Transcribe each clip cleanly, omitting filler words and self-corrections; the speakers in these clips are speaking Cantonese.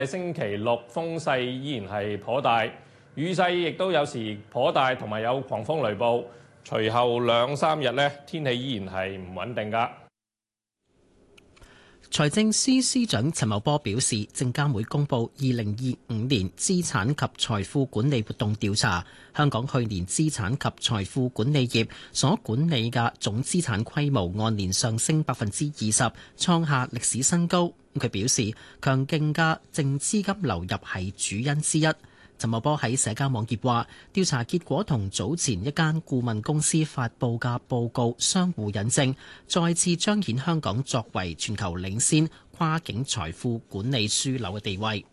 星期六風勢依然係頗大，雨勢亦都有時頗大，同埋有狂風雷暴。隨後2、3日呢，天氣依然係唔穩定㗎。 財政司司長陳茂波表示，證監會公布2025年資產及財富管理活動調查，香港去年資產及財富管理業所管理嘅總資產規模按年上升20%，創下歷史新高。佢表示，強勁嘅淨資金流入係主因之一。陳茂波喺社交網頁話，調查結果同早前一間顧問公司發布嘅報告相互引證，再次彰顯香港作為全球領先跨境財富管理樞紐嘅地位。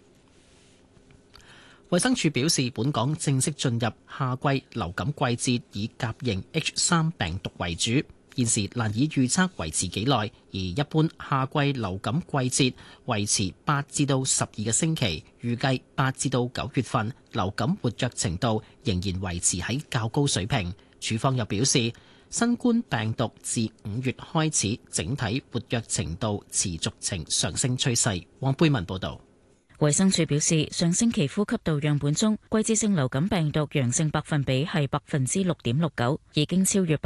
衛生署表示，本港正式進入夏季流感季節，以甲型 H3 病毒為主。現時難以預測維持幾耐，而一般夏季流感季節維持8至到12個星期，預計8至到9月份流感活躍程度仍然維持喺較高水平。署方又表示，新冠病毒自5月開始整體活躍程度持續呈上升趨勢。黃貝文報導。 衛生署表示，上星期呼吸道樣本中季節性流感病毒陽性百分比係6.69%，已經超越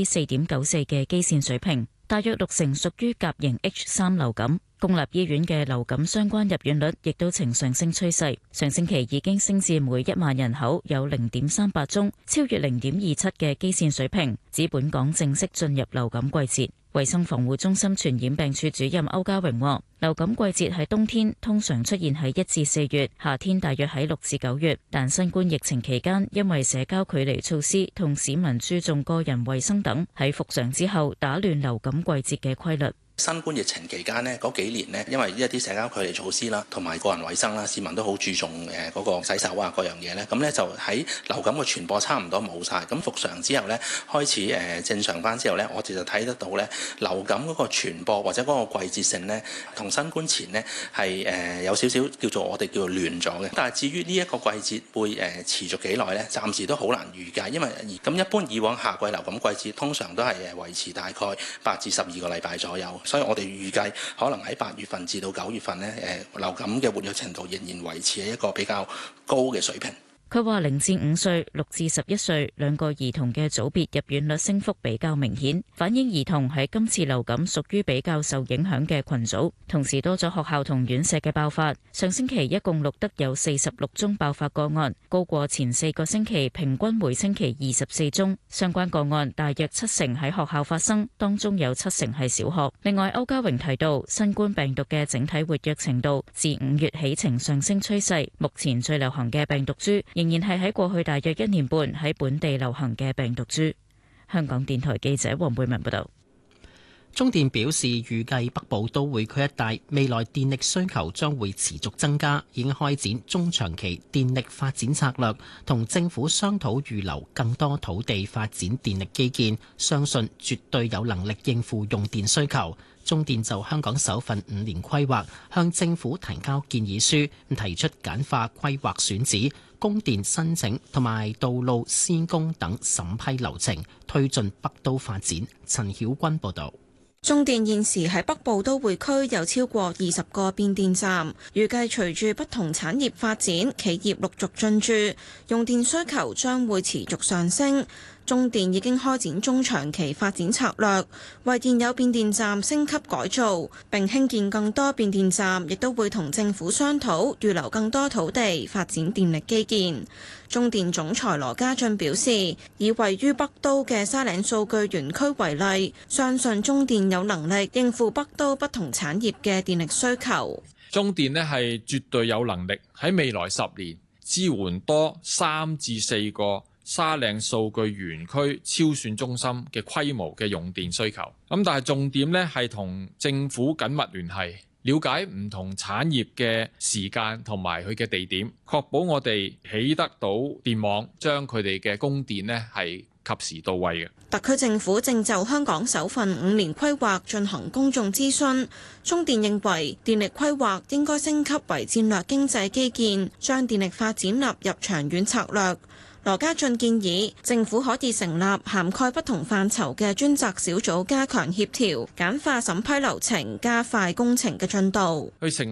4.94%嘅基線水平，大約60%屬於甲型 H3 流感。公立醫院嘅流感相關入院率亦都呈上升趨勢，上星期已經升至每1萬人口有0.38宗，超越0.27嘅基線水平，指本港正式進入流感季節。衛生防護中心傳染病處主任歐家榮話，流感季節喺冬天，通常出現喺1至4月，夏天大約喺6至9月。但新冠疫情期間，因為社交距離措施同市民注重個人衛生等，喺復常之後打亂流感季節嘅規律。 新冠疫情期間呢，嗰幾年呢，因為一啲社交距離措施啦，同埋個人衛生啦，市民都好注重嗰個洗手啊，各樣嘢呢。咁呢就喺流感嘅傳播差唔多冇晒。咁復常之後呢，開始正常翻之後呢，我哋就睇得到呢，流感嗰個傳播或者嗰個季節性呢，同新冠前呢係有少少叫做我哋叫做亂咗嘅。但係至於呢一個季節會持續幾耐呢，暫時都好難預計，因為咁一般以往夏季流感季節通常都係維持大概8至12個禮拜左右。所以我哋預計可能喺8月份至到9月份呢，流感嘅活躍程度仍然維持喺一個比較高嘅水平。 佢話0至5歲、6至11歲兩個兒童嘅組別入院率升幅比較明顯，反映兒童喺今次流感屬於比較受影響嘅群組。同時多咗學校同院舍嘅爆發，上星期一共錄得有46宗爆發個案，高過前4個星期平均每星期24宗。相關個案大約70%喺學校發生，當中有70%係小學。另外，歐家榮提到，新冠病毒嘅整體活躍程度自5月起呈上升趨勢，目前最流行嘅病毒株仍然係喺過去大約1年半喺本地流行嘅病毒株。香港電台記者黃貝文報道。 中電表示，預計北部都會區一帶未來電力需求將會持續增加，已經開展中長期電力發展策略，同政府商討預留更多土地發展電力基建，相信絕對有能力應付用電需求。中電就香港首份5年規劃向政府提交建議書，提出簡化規劃選址、供電申請同埋道路施工等審批流程，推進北都發展。陳曉君報導。 中電現時喺北部都會區有超過20個變電站，預計隨住不同產業發展，企業陸續進駐，用電需求將會持續上升。中電已經開展中長期發展策略，為現有變電站升級改造，並興建更多變電站，亦都會同政府商討預留更多土地發展電力基建。中電總裁羅家俊表示，以位於北都嘅沙嶺數據園區為例，相信中電有能力應付北都不同產業嘅電力需求。 中電呢係絕對有能力喺未來10年支援多3至4個沙嶺數據園區超算中心嘅規模嘅用電需求。咁但係重點呢係同政府緊密聯繫，了解唔同產業嘅時間同埋佢嘅地點，確保我哋起得到電網，將佢哋嘅供電呢係及時到位嘅。 特區政府正就香港首份5年規劃進行公眾諮詢，中電認為電力規劃應該升級為戰略經濟基建，將電力發展納入長遠策略。羅家俊建議政府可以成立涵蓋不同範疇嘅專責小組，加強協調，簡化審批流程，加快工程嘅進度。 去成立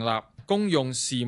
公用事